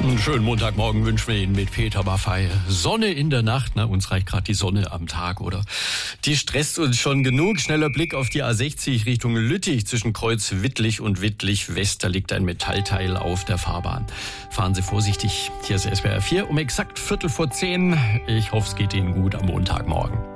Einen schönen Montagmorgen wünschen wir Ihnen mit Peter Maffay. Sonne in der Nacht, uns reicht gerade die Sonne am Tag, oder? Die stresst uns schon genug. Schneller Blick auf die A60 Richtung Lüttich zwischen Kreuz Wittlich und Wittlich West. Da liegt ein Metallteil auf der Fahrbahn. Fahren Sie vorsichtig. Hier ist SWR 4 um exakt 9:45. Ich hoffe, es geht Ihnen gut am Montagmorgen.